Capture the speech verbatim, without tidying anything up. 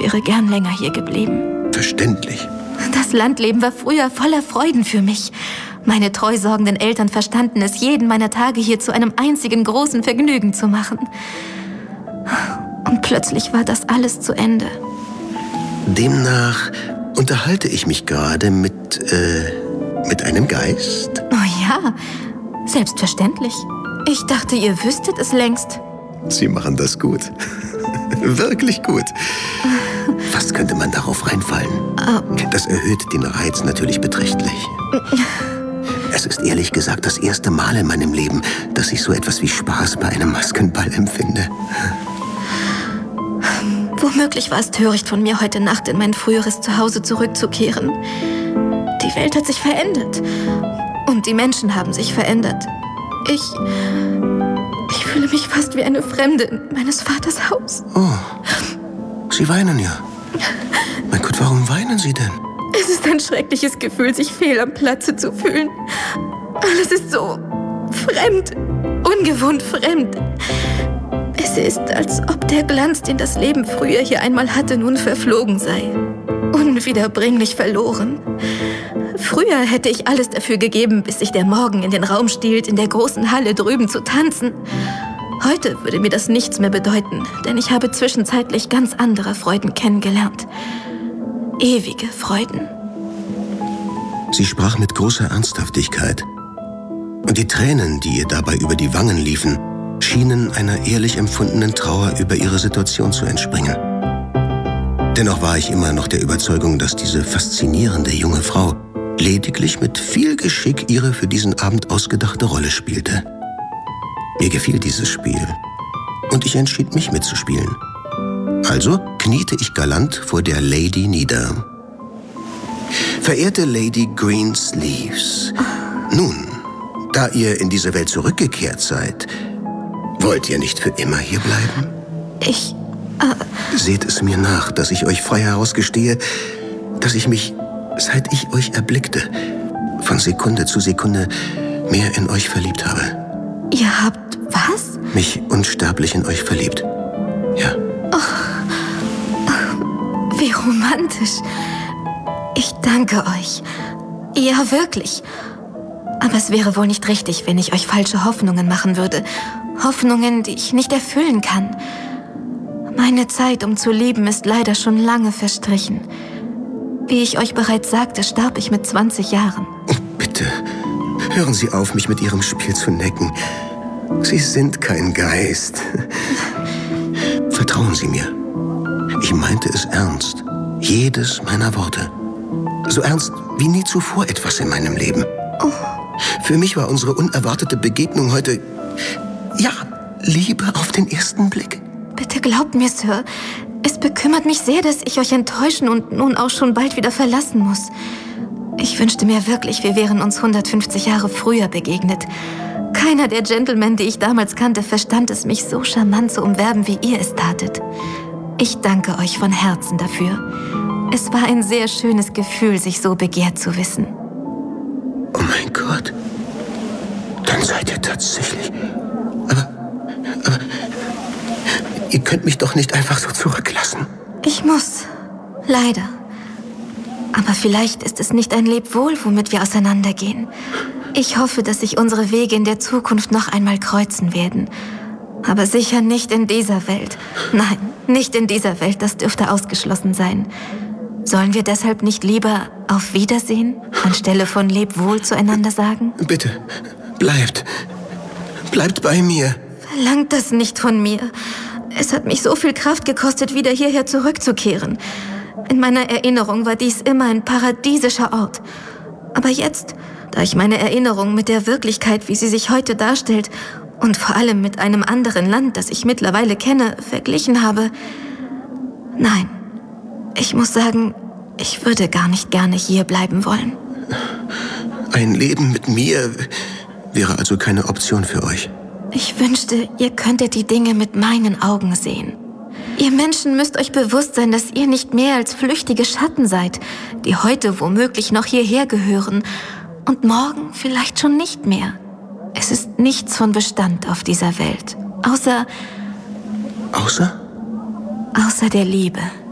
wäre gern länger hier geblieben. Verständlich. Das Landleben war früher voller Freuden für mich. Meine treusorgenden Eltern verstanden es, jeden meiner Tage hier zu einem einzigen großen Vergnügen zu machen. Und plötzlich war das alles zu Ende. Demnach unterhalte ich mich gerade mit, äh, mit einem Geist? Oh ja, selbstverständlich. Ich dachte, ihr wüsstet es längst. Sie machen das gut. Wirklich gut. Fast könnte man darauf reinfallen. Das erhöht den Reiz natürlich beträchtlich. Es ist ehrlich gesagt das erste Mal in meinem Leben, dass ich so etwas wie Spaß bei einem Maskenball empfinde. Womöglich war es töricht von mir, heute Nacht in mein früheres Zuhause zurückzukehren. Die Welt hat sich verändert. Und die Menschen haben sich verändert. Ich... Ich fühle mich fast wie eine Fremde in meines Vaters Haus. Oh, Sie weinen ja. Mein Gott, warum weinen Sie denn? Es ist ein schreckliches Gefühl, sich fehl am Platze zu fühlen. Alles ist so fremd, ungewohnt fremd. Es ist, als ob der Glanz, den das Leben früher hier einmal hatte, nun verflogen sei. Unwiederbringlich verloren. Früher hätte ich alles dafür gegeben, bis sich der Morgen in den Raum stiehlt, in der großen Halle drüben zu tanzen. Heute würde mir das nichts mehr bedeuten, denn ich habe zwischenzeitlich ganz andere Freuden kennengelernt. Ewige Freuden. Sie sprach mit großer Ernsthaftigkeit. Und die Tränen, die ihr dabei über die Wangen liefen, schienen einer ehrlich empfundenen Trauer über ihre Situation zu entspringen. Dennoch war ich immer noch der Überzeugung, dass diese faszinierende junge Frau lediglich mit viel Geschick ihre für diesen Abend ausgedachte Rolle spielte. Mir gefiel dieses Spiel und ich entschied mich mitzuspielen. Also kniete ich galant vor der Lady nieder. Verehrte Lady Greensleeves, nun, da ihr in diese Welt zurückgekehrt seid, wollt ihr nicht für immer hier bleiben? Ich... Äh Seht es mir nach, dass ich euch frei herausgestehe, dass ich mich, seit ich euch erblickte, von Sekunde zu Sekunde mehr in euch verliebt habe. Ihr habt was? Mich unsterblich in euch verliebt. Ja. Oh, wie romantisch. Ich danke euch. Ja, wirklich. Aber es wäre wohl nicht richtig, wenn ich euch falsche Hoffnungen machen würde. Hoffnungen, die ich nicht erfüllen kann. Meine Zeit, um zu lieben, ist leider schon lange verstrichen. Wie ich euch bereits sagte, starb ich mit zwanzig Jahren. Oh, bitte, hören Sie auf, mich mit Ihrem Spiel zu necken. Sie sind kein Geist. Vertrauen Sie mir. Ich meinte es ernst. Jedes meiner Worte. So ernst wie nie zuvor etwas in meinem Leben. Oh. Für mich war unsere unerwartete Begegnung heute, ja, Liebe auf den ersten Blick. Bitte glaubt mir, Sir, es bekümmert mich sehr, dass ich euch enttäuschen und nun auch schon bald wieder verlassen muss. Ich wünschte mir wirklich, wir wären uns hundertfünfzig Jahre früher begegnet. Keiner der Gentlemen, die ich damals kannte, verstand es, mich so charmant zu umwerben, wie ihr es tatet. Ich danke euch von Herzen dafür. Es war ein sehr schönes Gefühl, sich so begehrt zu wissen. Oh mein Gott. Dann seid ihr tatsächlich... Aber... Aber... Ihr könnt mich doch nicht einfach so zurücklassen. Ich muss. Leider. Aber vielleicht ist es nicht ein Lebwohl, womit wir auseinandergehen. Ich hoffe, dass sich unsere Wege in der Zukunft noch einmal kreuzen werden. Aber sicher nicht in dieser Welt. Nein, nicht in dieser Welt, das dürfte ausgeschlossen sein. Sollen wir deshalb nicht lieber auf Wiedersehen anstelle von Lebwohl zueinander sagen? Bitte, bleibt. Bleibt bei mir. Verlangt das nicht von mir. Es hat mich so viel Kraft gekostet, wieder hierher zurückzukehren. In meiner Erinnerung war dies immer ein paradiesischer Ort. Aber jetzt, da ich meine Erinnerung mit der Wirklichkeit, wie sie sich heute darstellt, und vor allem mit einem anderen Land, das ich mittlerweile kenne, verglichen habe... Nein, ich muss sagen, ich würde gar nicht gerne hier bleiben wollen. Ein Leben mit mir wäre also keine Option für euch. Ich wünschte, ihr könntet die Dinge mit meinen Augen sehen. Ihr Menschen müsst euch bewusst sein, dass ihr nicht mehr als flüchtige Schatten seid, die heute womöglich noch hierher gehören und morgen vielleicht schon nicht mehr. Es ist nichts von Bestand auf dieser Welt, außer... Außer? Außer der Liebe.